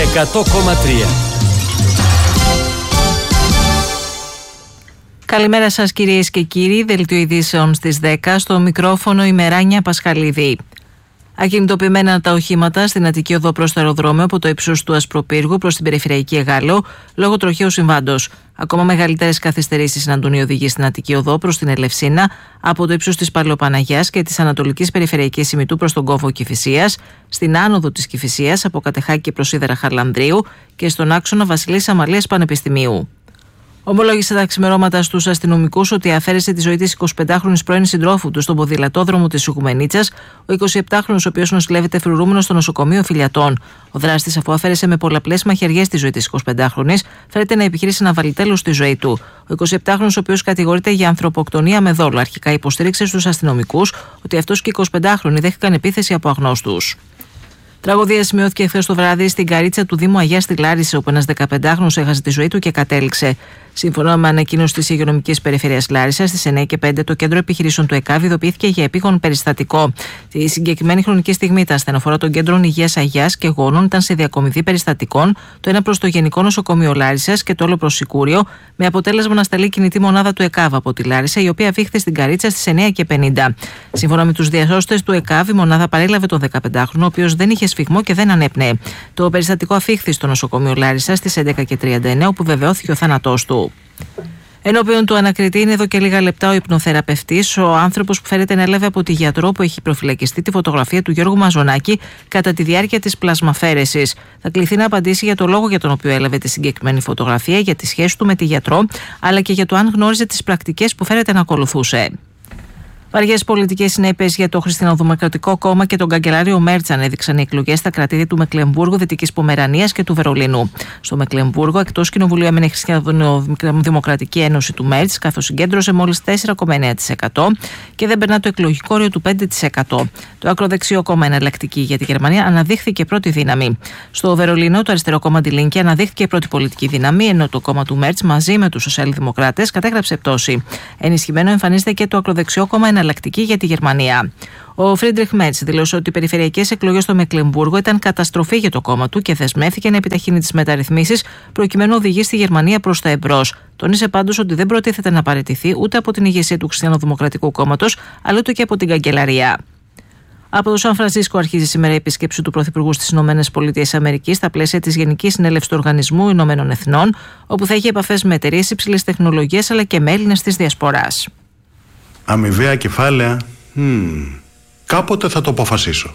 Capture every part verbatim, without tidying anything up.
εκατό κόμμα τρία. Καλημέρα σας κυρίες και κύριοι, δελτίο ειδήσεων στις δέκα, στο μικρόφωνο η Μεράνια Πασχαλίδη. Ακινητοποιημένα τα οχήματα στην Αττική Οδό προς το αεροδρόμιο από το ύψος του Ασπροπύργου προς την περιφερειακή Εγάλεο λόγω τροχαίου συμβάντος. Ακόμα μεγαλύτερες καθυστερήσεις συναντούν οι οδηγοί στην Αττική Οδό προς την Ελευσίνα από το ύψος της Παλαιοπαναγιάς και της Ανατολικής Περιφερειακής Ημιτού προς τον κόμβο Κηφισίας, στην άνοδο της Κηφισίας από Κατεχάκη προς Σίδερα Χαρλανδρίου και στον άξονα Βασιλής Αμαλίας Πανεπιστημίου. Ομολόγησε τα ξημερώματα στους αστυνομικούς ότι αφαίρεσε τη ζωή της εικοσιπεντάχρονης πρώην συντρόφου του στον ποδηλατόδρομο της Οικουμενίτσας, ο εικοσιεπτάχρονος ο οποίος νοσηλεύεται φρουρούμενος στο νοσοκομείο Φιλιατών. Ο δράστης, αφού αφαίρεσε με πολλαπλές μαχαιριές τη ζωή της εικοσιπεντάχρονης, φέρεται να επιχειρήσει να βάλει τέλος στη ζωή του. Ο εικοσιεπτάχρονος, ο οποίος κατηγορείται για ανθρωποκτονία με δόλο, αρχικά υποστήριξε στους αστυνομικούς ότι αυτός και οι εικοσιπεντάχρονοι δέχτηκαν επίθεση από αγνώστους. Τραγωδία σημειώθηκε χθες το βράδυ στην Καρίτσα του Δήμου Αγίας στη Λάρισα, όπου ένας δεκαπεντάχρονος έχασε τη ζωή του και κατέληξε. Σύμφωνα με ανακοίνωση της Υγειονομικής Περιφέρειας Λάρισσας, στις εννιά και πέντε το κέντρο επιχειρήσεων του ΕΚΑΒ ειδοποιήθηκε για επίγον περιστατικό. Τη συγκεκριμένη χρονική στιγμή τα ασθενοφόρα των κέντρων υγείας Αγιάς και Γόνων ήταν σε διακομιδή περιστατικών, το ένα προς το Γενικό Νοσοκομείο Λάρισσας και το άλλο προς Σικούριο, με αποτέλεσμα να σταλεί κινητή μονάδα του ΕΚΑΒ από τη Λάρισα, η οποία βήχθη στην Καρίτσα στις εννιά και πενήντα. Σύμφωνα με τους διασώστες του ΕΚΑΒ, η μονάδα παρέλαβε τον δεκαπεντάχρονο, ο οποίος δεν είχε σφιγμό και δεν ανέπνεε. Το περιστατικό αφήχθη στο νοσοκομείο Λάρισα στις έντεκα και τριάντα εννέα, όπου βεβαιώθηκε ο θάνατός του. Ενώπιον του ανακριτή είναι εδώ και λίγα λεπτά ο υπνοθεραπευτής, ο άνθρωπος που φέρεται να έλαβε από τη γιατρό που έχει προφυλακιστεί τη φωτογραφία του Γιώργου Μαζονάκη κατά τη διάρκεια της πλασμαφέρεσης. Θα κληθεί να απαντήσει για το λόγο για τον οποίο έλαβε τη συγκεκριμένη φωτογραφία, για τη σχέση του με τη γιατρό, αλλά και για το αν γνώριζε τις πρακτικές που φέρεται να ακολουθούσε. Βαριές πολιτικές συνέπειες για το Χριστιανοδημοκρατικό Κόμμα και τον καγκελάριο Μέρτς ανέδειξαν οι εκλογές στα κρατήδια του Μεκλεμβούργου, Δυτικής Πομερανίας και του Βερολίνου. Στο Μεκλεμβούργο, εκτός κοινοβουλίου έμενε η Χριστιανοδημοκρατική Ένωση του Μέρτς, καθώς συγκέντρωσε μόλις τέσσερα κόμμα εννέα τοις εκατό και δεν περνά το εκλογικό όριο του πέντε τοις εκατό. Το ακροδεξιό κόμμα Εναλλακτική για τη Γερμανία αναδείχθηκε πρώτη δύναμη. Στο Βερολίνο, το αριστερό κόμμα Die Linke αναδείχθηκε πρώτη πολιτική δύναμη, ενώ το κόμμα του Μέρτς μαζί με τους σοσιαλδημοκράτες κατέγραψε πτώση. Ενισχυμένο εμφανίζεται και το ακροδεξιό κόμμα Εναλλακτική για τη Γερμανία. Ο Φρίντριχ Μέρτς δήλωσε ότι οι περιφερειακές εκλογές στο Μεκλεμβούργο ήταν καταστροφή για το κόμμα του και δεσμεύθηκε να επιταχύνει τις μεταρρυθμίσεις προκειμένου να οδηγήσει τη Γερμανία προς τα εμπρός. Τόνισε πάντως ότι δεν προτίθεται να παραιτηθεί ούτε από την ηγεσία του Χριστιανοδημοκρατικού Κόμματος, αλλά ούτε και από την καγκελαρία. Από το Σαν Φρανσίσκο αρχίζει σήμερα η επίσκεψη του Πρωθυπουργού στις ΗΠΑ στα πλαίσια της Γενικής Συνέλευσης του Οργανισμού Ηνωμένων Εθνών, όπου θα έχει επαφές με εταιρείες υψηλής τεχνολογίας αλλά και με Έλληνες της Διασποράς. Αμοιβαία κεφάλαια, hmm, κάποτε θα το αποφασίσω.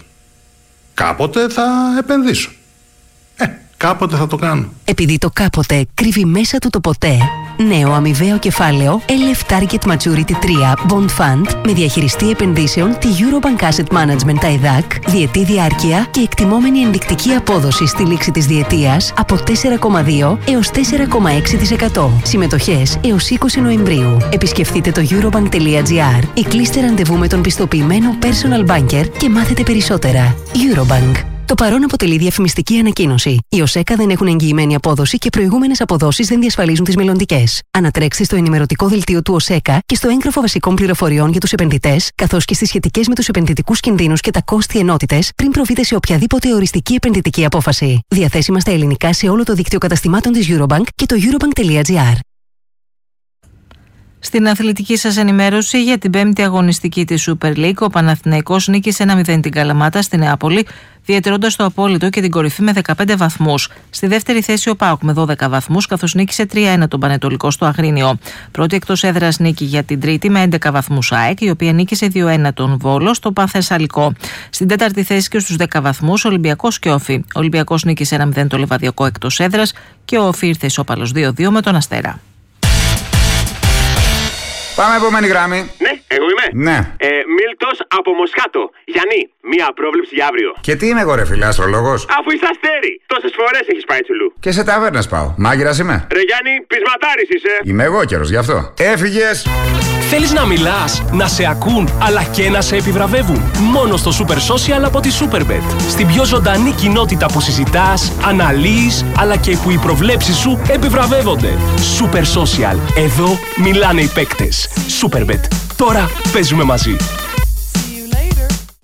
Κάποτε θα επενδύσω. Ε, κάποτε θα το κάνω. Επειδή το κάποτε κρύβει μέσα του το ποτέ, νέο αμοιβαίο κεφάλαιο ελ εφ Target Maturity τρία Bond Fund με διαχειριστή επενδύσεων τη Eurobank Asset Management τα ΕΔΑΚ, διετή διάρκεια και εκτιμόμενη ενδεικτική απόδοση στη λήξη της διετίας από τέσσερα κόμμα δύο έως τέσσερα κόμμα έξι τοις εκατό. Συμμετοχές έως είκοσι Νοεμβρίου. Επισκεφτείτε το eurobank τελεία gr ή κλείστε ραντεβού με τον πιστοποιημένο personal banker και μάθετε περισσότερα. Eurobank. Το παρόν αποτελεί διαφημιστική ανακοίνωση. Οι ΟΣΕΚΑ δεν έχουν εγγυημένη απόδοση και προηγούμενες αποδόσεις δεν διασφαλίζουν τις μελλοντικές. Ανατρέξτε στο ενημερωτικό δελτίο του ΟΣΕΚΑ και στο έγγραφο βασικών πληροφοριών για τους επενδυτές, καθώς και στις σχετικές με τους επενδυτικούς κινδύνους και τα κόστη ενότητες, πριν προβείτε σε οποιαδήποτε οριστική επενδυτική απόφαση. Διαθέσιμα στα ελληνικά σε όλο το δίκτυο καταστημάτων της Eurobank και το eurobank τελεία gr. Στην αθλητική σας ενημέρωση για την πέμπτη αγωνιστική της Super League, ο Παναθηναϊκός νίκησε ένα μηδέν την Καλαμάτα στη Νεάπολη, διατηρώντας το απόλυτο και την κορυφή με δεκαπέντε βαθμούς. Στη δεύτερη θέση ο ΠΑΟΚ με δώδεκα βαθμούς, καθώς νίκησε τρία ένα τον Πανετολικό στο Αγρίνιο. Πρώτη εκτός έδρας νίκη για την Τρίτη με έντεκα βαθμούς ΑΕΚ, η οποία νίκησε δύο ένα τον Βόλο στο Πανθεσσαλικό. Στην τέταρτη θέση και στους δέκα βαθμούς Ολυμπιακός και Όφη. Ο Ολυμπιακός νίκησε ένα μηδέν το Λεβαδιακό εκτός έδρας και ο Όφη ήρθε ισόπαλος δύο δύο με τον Αστέρα. Πάμε επόμενη γράμμη. Ναι, εγώ είμαι. Ναι. Ε, Μίλτος από Μοσχάτο. Γιάννη, μία πρόβλεψη για αύριο. Και τι είμαι εγώ, ρε φίλε, αστρολόγος? Αφού είσαι αστέρι, τόσες φορές έχεις πάει τσουλού. Και σε ταβέρνες πάω. Μάγειρας είμαι. Ρε Γιάννη, πεισματάρης είσαι. Είμαι εγώ καιρος, γι' αυτό. Έφυγες. Θέλεις να μιλάς, να σε ακούν, αλλά και να σε επιβραβεύουν? Μόνο στο Super Social από τη Superbet. Στην πιο ζωντανή κοινότητα που συζητάς, αναλύεις, αλλά και που οι προβλέψεις σου επιβραβεύονται. Super Social. Εδώ μιλάνε οι παίκτες. Superbet. Τώρα παίζουμε μαζί.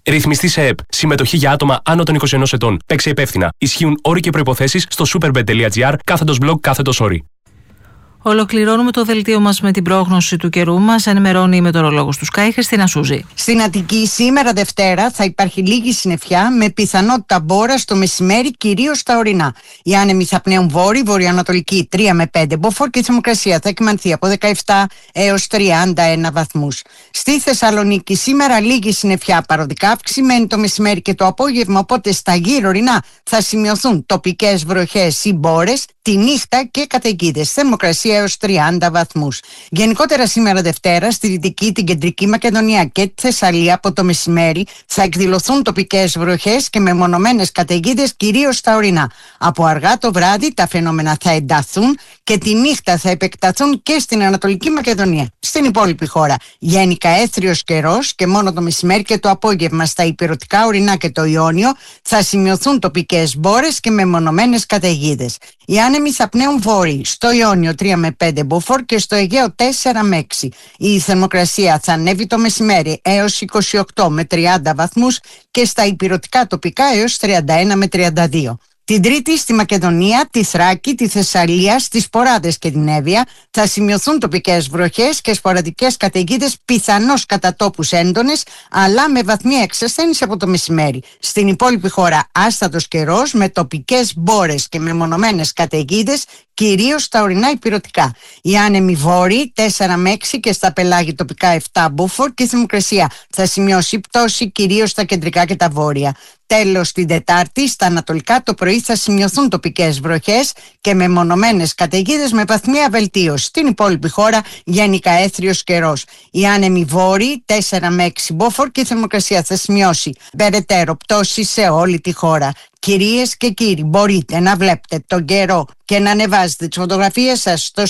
Ρυθμιστή σε ΕΠ. Συμμετοχή για άτομα άνω των είκοσι ενός ετών. Παίξε υπεύθυνα. Ισχύουν όροι και προϋποθέσεις στο superbet.gr κάθετος blog κάθετος όροι. Ολοκληρώνουμε το δελτίο μας με την πρόγνωση του καιρού. Μας ενημερώνει η μετεωρολόγος του Sky, Χριστίνα Σούζη. Στην Αττική σήμερα Δευτέρα θα υπάρχει λίγη συννεφιά με πιθανότητα μπόρα στο μεσημέρι, κυρίως στα ορεινά. Οι άνεμοι θα πνέουν βόρειοι, βορειοανατολική τρία με πέντε μποφόρ και η θερμοκρασία θα εκμανθεί από δεκαεπτά έως τριάντα ένα βαθμούς. Στη Θεσσαλονίκη σήμερα λίγη συννεφιά, παροδικά αυξημένη το μεσημέρι και το απόγευμα, οπότε στα γύρω ορεινά θα σημειωθούν τοπικές βροχές ή μπόρες τη νύχτα και καταιγίδες. Θερμοκρασία έως τριάντα βαθμούς. Γενικότερα σήμερα Δευτέρα στη Δυτική, την Κεντρική Μακεδονία και τη Θεσσαλία από το μεσημέρι θα εκδηλωθούν τοπικές βροχές και μεμονωμένες καταιγίδες, κυρίως στα ορεινά. Από αργά το βράδυ τα φαινόμενα θα ενταθούν και τη νύχτα θα επεκταθούν και στην Ανατολική Μακεδονία. Στην υπόλοιπη χώρα γενικά έθριος καιρός και μόνο το μεσημέρι και το απόγευμα στα ηπειρωτικά ορεινά και το Ιόνιο θα σημειωθούν τοπικές μπόρες και μεμονωμένες καταιγίδες. Οι άνεμοι θα πνέουν βόρειοι, στο Ιόνιο τρία με πέντε μποφόρ και στο Αιγαίο τέσσερα με έξι. Η θερμοκρασία θα ανέβει το μεσημέρι έως είκοσι οκτώ με τριάντα βαθμούς και στα ηπειρωτικά τοπικά έως τριάντα ένα με τριάντα δύο. Την Τρίτη στη Μακεδονία, τη Θράκη, τη Θεσσαλία, στις Ποράδες και την Εύβοια θα σημειωθούν τοπικές βροχές και σποραδικές καταιγίδες, πιθανώς κατά τόπους έντονες, αλλά με βαθμία εξασθένηση από το μεσημέρι. Στην υπόλοιπη χώρα άστατος καιρός με τοπικές μπόρες και μεμονωμένες καταιγίδες, κυρίως στα ορεινά ηπειρωτικά. Οι άνεμοι βόρειοι τέσσερα με έξι και στα πελάγη τοπικά επτά μποφόρ και η θερμοκρασία θα σημειώσει πτώση κυρίως στα κεντρικά και τα βόρεια. Τέλος, την Τετάρτη στα ανατολικά το πρωί θα σημειωθούν τοπικές βροχές και μεμονωμένες καταιγίδες με βαθμία βελτίωση. Στην υπόλοιπη χώρα γενικά έθριος καιρός. Οι άνεμοι βόρειοι τέσσερα με έξι μποφόρ και η θερμοκρασία θα σημειώσει περαιτέρω πτώση σε όλη τη χώρα. Κυρίες και κύριοι, μπορείτε να βλέπετε τον καιρό και να ανεβάζετε τις φωτογραφίες σας στο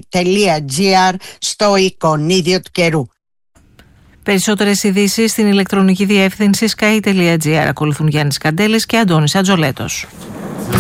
sky.gr στο εικονίδιο του καιρού. Περισσότερες ειδήσεις στην ηλεκτρονική διεύθυνση sky.gr. Ακολουθούν Γιάννης Καντέλης και Αντώνης Ατζολέτος.